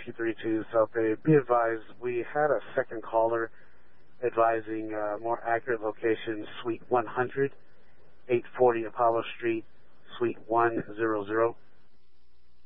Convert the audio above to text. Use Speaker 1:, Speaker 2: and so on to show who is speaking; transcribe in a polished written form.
Speaker 1: 232 South Bay. Be advised, we had a second caller advising more accurate location, Suite 100, 840 Apollo Street, Suite 100.